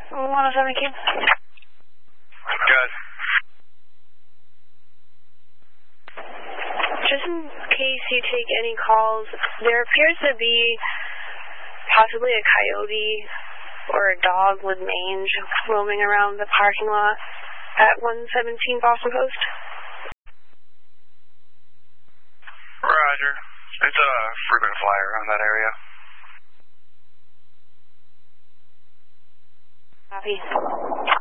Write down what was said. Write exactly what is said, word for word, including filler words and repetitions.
one oh seven Q. Good. Just in case you take any calls, there appears to be possibly a coyote or a dog with mange roaming around the parking lot at one seventeen Boston Post. Roger. It's a frequent flyer around that area. Copy.